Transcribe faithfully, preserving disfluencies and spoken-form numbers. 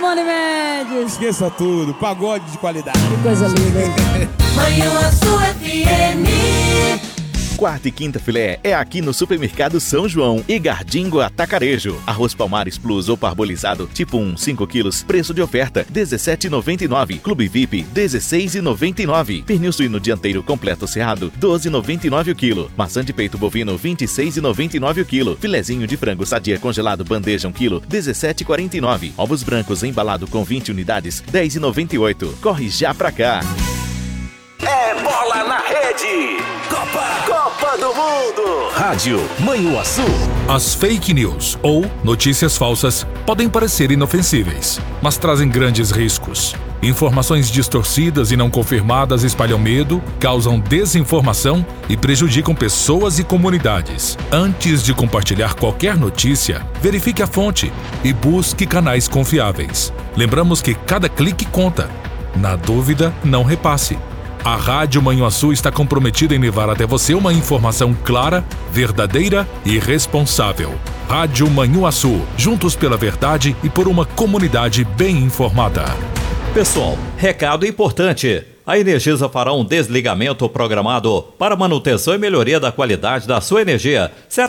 Simone Mendes. Esqueça tudo, pagode de qualidade. Que coisa linda, hein? Manhuaçu F M. Quarta e quinta filé é aqui no Supermercado São João e Gardingo Atacarejo. Arroz Palmares Plus ou parbolizado tipo um, cinco quilos, preço de oferta dezessete reais e noventa e nove centavos. Clube V I P dezesseis reais e noventa e nove centavos. Pernil suíno dianteiro completo cerrado doze reais e noventa e nove centavos o quilo. Maçã de peito bovino vinte e seis reais e noventa e nove centavos o quilo. Filezinho de frango sadia congelado bandeja um quilo dezessete reais e quarenta e nove centavos. Ovos brancos embalado com vinte unidades dez reais e noventa e oito centavos. Corre já pra cá. É bola na rede. Copa, Copa do Mundo. Rádio Manhuaçu. As fake news ou notícias falsas podem parecer inofensíveis, mas trazem grandes riscos. Informações distorcidas e não confirmadas espalham medo, causam desinformação e prejudicam pessoas e comunidades. Antes de compartilhar qualquer notícia, verifique a fonte e busque canais confiáveis. Lembramos que cada clique conta. Na dúvida, não repasse. A Rádio Manhuaçu está comprometida em levar até você uma informação clara, verdadeira e responsável. Rádio Manhuaçu, juntos pela verdade e por uma comunidade bem informada. Pessoal, recado importante. A Energisa fará um desligamento programado para manutenção e melhoria da qualidade da sua energia.